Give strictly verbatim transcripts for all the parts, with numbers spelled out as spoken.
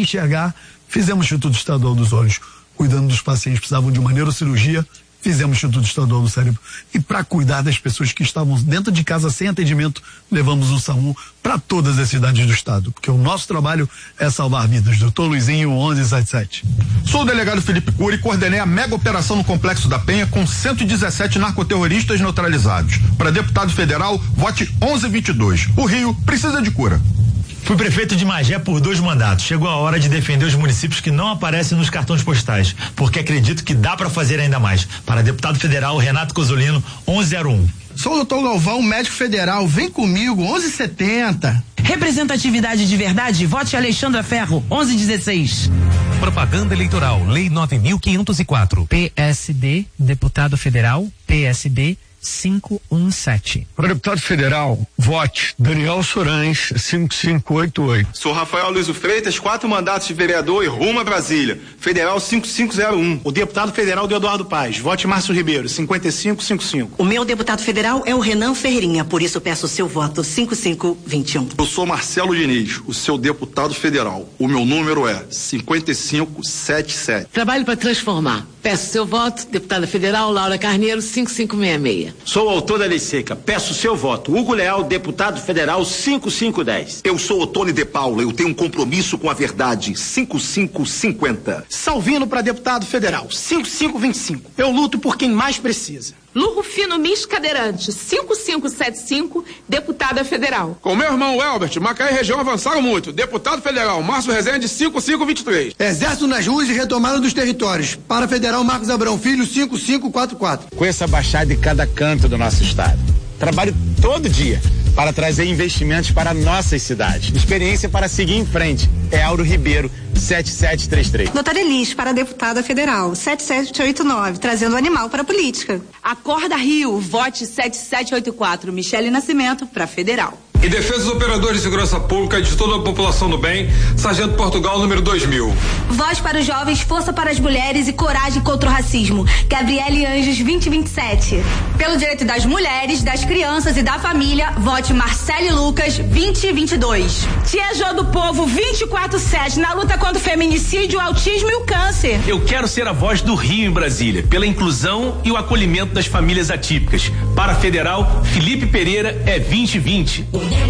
enxergar, fizemos o Instituto Estadual dos Olhos. Cuidando dos pacientes que precisavam de uma neurocirurgia, fizemos o Instituto Estadual do Cérebro. E para cuidar das pessoas que estavam dentro de casa sem atendimento, levamos o SAMU para todas as cidades do estado. Porque o nosso trabalho é salvar vidas. Doutor Luizinho, onze setenta e sete. Sou o delegado Felipe Cury e coordenei a mega operação no Complexo da Penha com cento e dezessete narcoterroristas neutralizados. Para deputado federal, vote onze vinte e dois. O Rio precisa de cura. Fui prefeito de Magé por dois mandatos. Chegou a hora de defender os municípios que não aparecem nos cartões postais, porque acredito que dá para fazer ainda mais. Para deputado federal, Renato Cozzolino, onze zero um. Sou o doutor Galvão, médico federal. Vem comigo, onze setenta. Representatividade de verdade, vote Alexandra Ferro, onze dezesseis. Propaganda eleitoral, lei nove mil quinhentos e quatro. P S D, deputado federal, P S D cinco um sete. Para deputado federal, vote Daniel Sorães, cinco cinco oito oito. Sou Rafael Luiz Freitas, quatro mandatos de vereador e rumo a Brasília. Federal cinco cinco zero um. O deputado federal do Eduardo Paz, vote Márcio Ribeiro, cinquenta e cinco cinquenta e cinco. O meu deputado federal é o Renan Ferreirinha, por isso peço o seu voto cinco cinco vinte e um. Eu sou Marcelo Diniz, o seu deputado federal. O meu número é cinquenta e cinco setenta e sete. Trabalho para transformar. Peço seu voto, deputada federal Laura Carneiro, cinco cinco seis seis. Sou autor da lei seca. Peço seu voto. Hugo Leal, deputado federal, cinco cinco um zero. Eu sou o Tony De Paula. Eu tenho um compromisso com a verdade. cinco cinco cinquenta. Salvino para deputado federal, cinco cinco vinte e cinco. Eu luto por quem mais precisa. Lu Rufino Miss Cadeirante, cinco cinco sete cinco, deputada federal. Com meu irmão Elbert, Macaé e região avançaram muito. Deputado federal, Márcio Rezende, cinco cinco vinte e três. Exército nas ruas e retomada dos territórios. Para federal, Marcos Abrão Filho, cinco cinco quatro quatro. Conheço a Baixada em cada canto do nosso estado. Trabalho todo dia para trazer investimentos para nossas cidades. Experiência para seguir em frente. É Auro Ribeiro, sete sete três três. Doutora Elis, para deputada federal, sete sete oito nove, trazendo animal para a política. Acorda Rio, vote sete sete oito quatro, Michele Nascimento, para federal. Em defesa dos operadores de segurança pública e de toda a população do bem, Sargento Portugal, número dois mil. Voz para os jovens, força para as mulheres e coragem contra o racismo. Gabriele Anjos, vinte vinte e sete. Pelo direito das mulheres, das crianças e da família, vote Marcele Lucas, vinte vinte e dois. Tia Jô do Povo, vinte e quatro sete, na luta contra o feminicídio, o autismo e o câncer. Eu quero ser a voz do Rio em Brasília, pela inclusão e o acolhimento das famílias atípicas. Para a federal, Felipe Pereira é vinte vinte.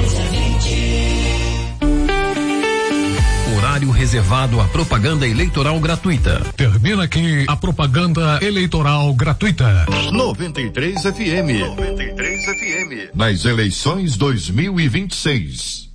Horário reservado à propaganda eleitoral gratuita. Termina aqui a propaganda eleitoral gratuita. noventa e três F M. noventa e três F M. Nas eleições dois mil e vinte e seis.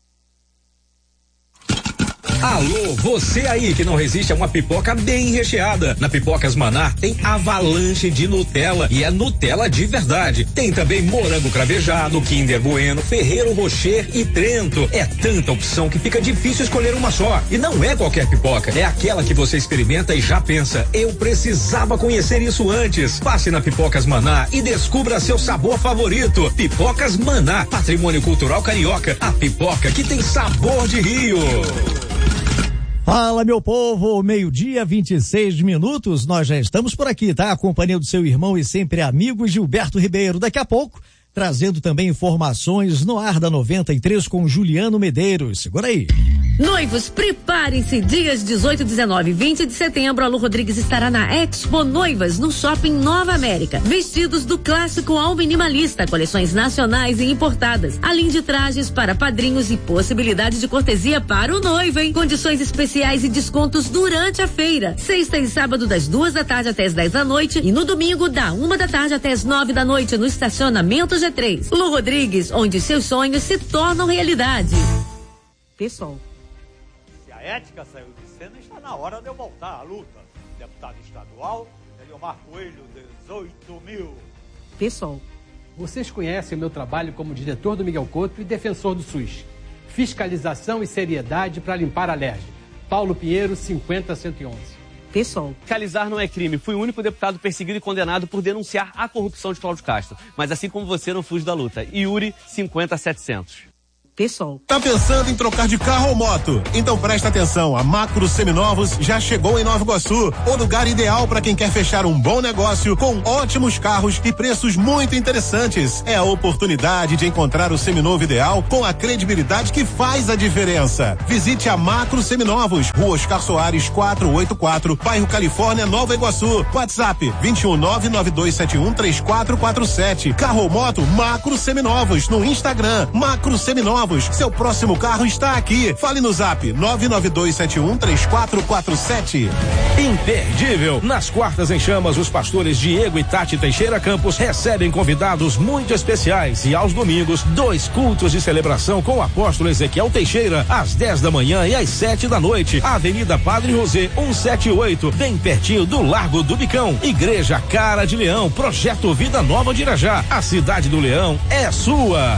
Alô, você aí que não resiste a uma pipoca bem recheada. Na Pipocas Manar tem avalanche de Nutella e é Nutella de verdade. Tem também morango cravejado, Kinder Bueno, Ferreiro Rocher e Trento. É tanta opção que fica difícil escolher uma só. E não é qualquer pipoca, é aquela que você experimenta e já pensa, eu precisava conhecer isso antes. Passe na Pipocas Manar e descubra seu sabor favorito. Pipocas Manar, patrimônio cultural carioca. A pipoca que tem sabor de Rio. Fala, meu povo, meio-dia, vinte e seis minutos, nós já estamos por aqui, tá? A companhia do seu irmão e sempre amigo Gilberto Ribeiro. Daqui a pouco, trazendo também informações no ar da noventa e três com Juliano Medeiros. Segura aí. Noivos, preparem-se, dias dezoito, dezenove e vinte de setembro, a Lu Rodrigues estará na Expo Noivas, no Shopping Nova América. Vestidos do clássico ao minimalista, coleções nacionais e importadas, além de trajes para padrinhos e possibilidade de cortesia para o noivo, hein? Condições especiais e descontos durante a feira. Sexta e sábado, das duas da tarde até as dez da noite, e no domingo, da uma da tarde até as nove da noite, no estacionamento G três. Lu Rodrigues, onde seus sonhos se tornam realidade. Pessoal. A ética saiu de cena, está na hora de eu voltar à luta. Deputado estadual, Eliomar Coelho, dezoito mil. Pessoal, vocês conhecem o meu trabalho como diretor do Miguel Couto e defensor do SUS. Fiscalização e seriedade para limpar a alergia. Paulo Pinheiro, cinquenta cento e onze. Pessoal. Fiscalizar não é crime. Fui o único deputado perseguido e condenado por denunciar a corrupção de Cláudio Castro. Mas assim como você, não fujo da luta. Yuri, cinquenta setecentos. Pessoal. Tá pensando em trocar de carro ou moto? Então presta atenção, a Macro Seminovos já chegou em Nova Iguaçu, o lugar ideal para quem quer fechar um bom negócio com ótimos carros e preços muito interessantes. É a oportunidade de encontrar o seminovo ideal com a credibilidade que faz a diferença. Visite a Macro Seminovos, Rua Oscar Soares quatrocentos e oitenta e quatro, bairro Califórnia, Nova Iguaçu. WhatsApp vinte e um nove nove dois sete um três quatro quatro sete. Carro ou moto, Macro Seminovos. No Instagram, Macro Seminovos. Seu próximo carro está aqui. Fale no Zap nove nove dois sete um três quatro quatro sete. Imperdível. Nas quartas em chamas, os pastores Diego e Tati Teixeira Campos recebem convidados muito especiais e aos domingos, dois cultos de celebração com o apóstolo Ezequiel Teixeira, às dez da manhã e às sete da noite. Avenida Padre José cento e setenta e oito, bem pertinho do Largo do Bicão. Igreja Cara de Leão, Projeto Vida Nova de Irajá. A cidade do Leão é sua.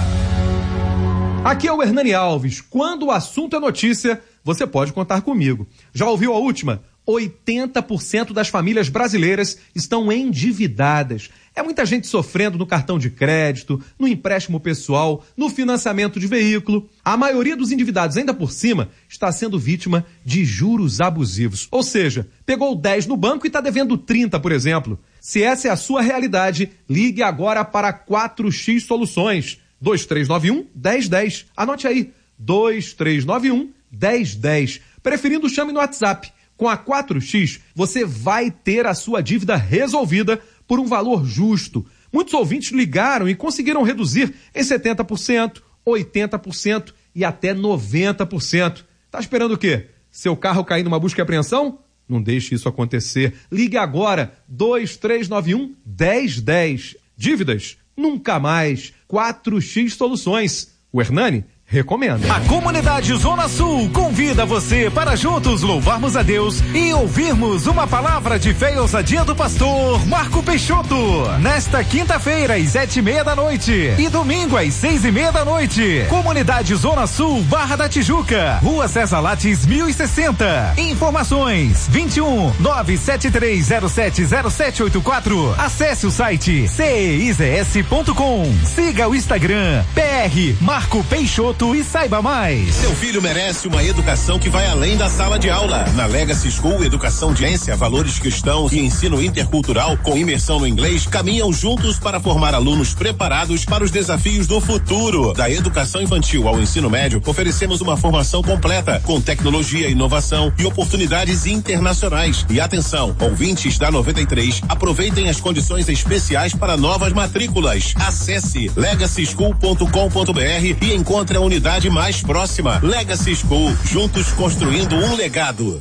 Aqui é o Hernani Alves. Quando o assunto é notícia, você pode contar comigo. Já ouviu a última? oitenta por cento das famílias brasileiras estão endividadas. É muita gente sofrendo no cartão de crédito, no empréstimo pessoal, no financiamento de veículo. A maioria dos endividados, ainda por cima, está sendo vítima de juros abusivos. Ou seja, pegou dez no banco e está devendo trinta, por exemplo. Se essa é a sua realidade, ligue agora para quatro X Soluções. dois três nove um, um zero um zero. Anote aí, dois três nove um, um zero um zero. Preferindo, chame no WhatsApp. Com a quatro X, você vai ter a sua dívida resolvida por um valor justo. Muitos ouvintes ligaram e conseguiram reduzir em setenta por cento, oitenta por cento e até noventa por cento. Tá esperando o quê? Seu carro cair numa busca e apreensão? Não deixe isso acontecer. Ligue agora, dois três nove um, um zero um zero. Dívidas? Nunca mais. quatro X Soluções. O Hernani recomenda. A comunidade Zona Sul convida você para juntos louvarmos a Deus e ouvirmos uma palavra de fé e ousadia do pastor Marco Peixoto. Nesta quinta-feira, às sete e meia da noite e domingo, às seis e meia da noite. Comunidade Zona Sul, Barra da Tijuca, Rua César Lattes, mil e sessenta. Informações, vinte e um, nove sete três zero sete zero sete oito quatro. Acesse o site c i z s ponto com. Siga o Instagram, P R Marco Peixoto e saiba mais. Seu filho merece uma educação que vai além da sala de aula. Na Legacy School, educação de ciência, valores cristãos e ensino intercultural com imersão no inglês caminham juntos para formar alunos preparados para os desafios do futuro. Da educação infantil ao ensino médio, oferecemos uma formação completa com tecnologia, inovação e oportunidades internacionais. E atenção, ouvintes da noventa e três, aproveitem as condições especiais para novas matrículas. Acesse legacy school ponto com ponto b r e encontre a unidade mais próxima. Legacy School, juntos construindo um legado.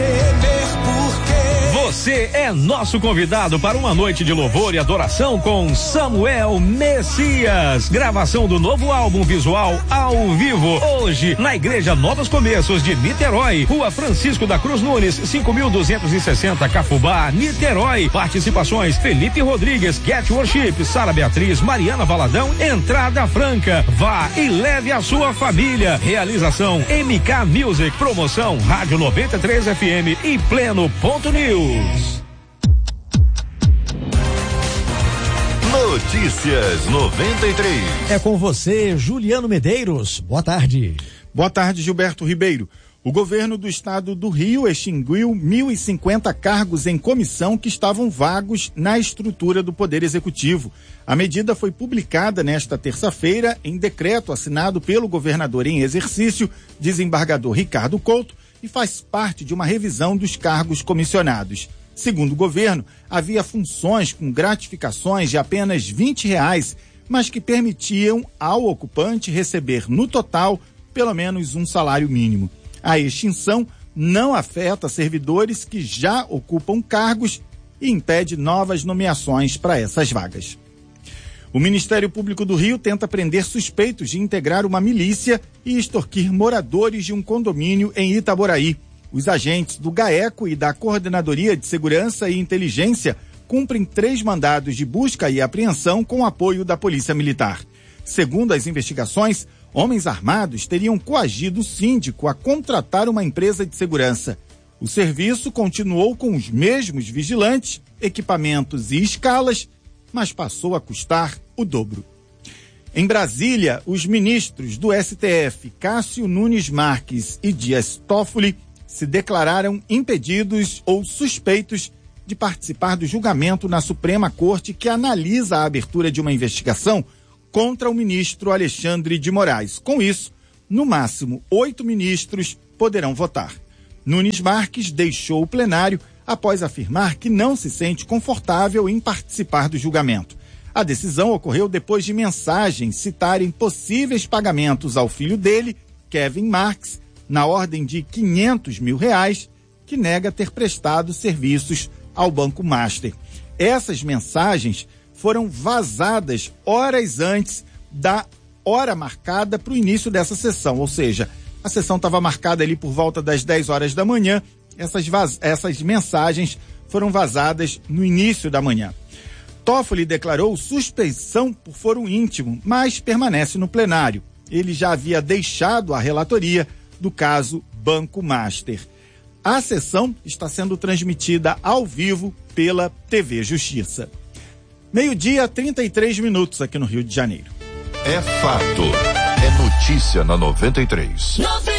Você é nosso convidado para uma noite de louvor e adoração com Samuel Messias. Gravação do novo álbum visual ao vivo. Hoje, na Igreja Novos Começos de Niterói, Rua Francisco da Cruz Nunes, cinco mil duzentos e sessenta, Cafubá, Niterói. Participações: Felipe Rodrigues, Get Worship, Sara Beatriz, Mariana Valadão. Entrada franca. Vá e leve a sua família. Realização M K Music. Promoção Rádio noventa e três F M e Pleno ponto News. Notícias noventa e três. É com você, Juliano Medeiros. Boa tarde. Boa tarde, Gilberto Ribeiro. O governo do estado do Rio extinguiu mil e cinquenta cargos em comissão que estavam vagos na estrutura do Poder Executivo. A medida foi publicada nesta terça-feira em decreto assinado pelo governador em exercício, desembargador Ricardo Couto, e faz parte de uma revisão dos cargos comissionados. Segundo o governo, havia funções com gratificações de apenas vinte reais, mas que permitiam ao ocupante receber no total pelo menos um salário mínimo. A extinção não afeta servidores que já ocupam cargos e impede novas nomeações para essas vagas. O Ministério Público do Rio tenta prender suspeitos de integrar uma milícia e extorquir moradores de um condomínio em Itaboraí. Os agentes do GAECO e da Coordenadoria de Segurança e Inteligência cumprem três mandados de busca e apreensão com apoio da Polícia Militar. Segundo as investigações, homens armados teriam coagido o síndico a contratar uma empresa de segurança. O serviço continuou com os mesmos vigilantes, equipamentos e escalas, mas passou a custar o dobro. Em Brasília, os ministros do S T F, Cássio Nunes Marques e Dias Toffoli, se declararam impedidos ou suspeitos de participar do julgamento na Suprema Corte que analisa a abertura de uma investigação contra o ministro Alexandre de Moraes. Com isso, no máximo, oito ministros poderão votar. Nunes Marques deixou o plenário após afirmar que não se sente confortável em participar do julgamento. A decisão ocorreu depois de mensagens citarem possíveis pagamentos ao filho dele, Kevin Marques, na ordem de quinhentos mil reais, que nega ter prestado serviços ao Banco Master. Essas mensagens foram vazadas horas antes da hora marcada para o início dessa sessão, ou seja, a sessão estava marcada ali por volta das dez horas da manhã, essas, vaz... essas mensagens foram vazadas no início da manhã. Toffoli declarou suspeição por foro íntimo, mas permanece no plenário. Ele já havia deixado a relatoria do caso Banco Master. A sessão está sendo transmitida ao vivo pela T V Justiça. Meio-dia, trinta e três minutos aqui no Rio de Janeiro. É fato. É notícia na noventa e três.